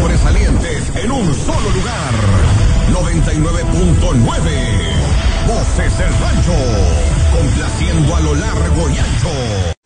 sobresalientes en un solo lugar. 99.9. Voces del Rancho, complaciendo a lo largo y ancho.